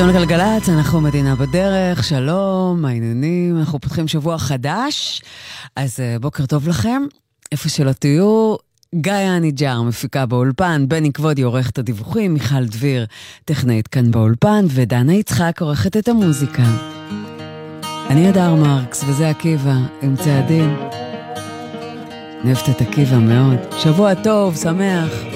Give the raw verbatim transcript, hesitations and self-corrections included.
אתם לגלגלץ, אנחנו מדינה בדרך, שלום, העניינים, אנחנו פותחים שבוע חדש, אז בוקר טוב לכם, איפה שלא תהיו, גיא אניג'ר, מפיקה באולפן, בני כבודי עורך את הדיווחים, מיכל דביר, טכנאית כאן באולפן, ודנה יצחק עורכת את המוזיקה. אני אדר מרקס, וזה עקיבא, עם צעדים. נפת את עקיבא מאוד. שבוע טוב, שמח.